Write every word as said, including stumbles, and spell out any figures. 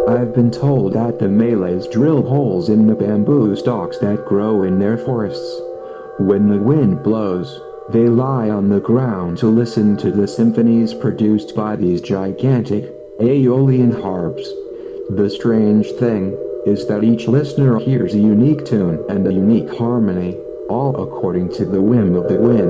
I've been told that the Malays drill holes in the bamboo stalks that grow in their forests. When the wind blows, they lie on the ground to listen to the symphonies produced by these gigantic Aeolian harps. The strange thing is that each listener hears a unique tune and a unique harmony, all according to the whim of the wind.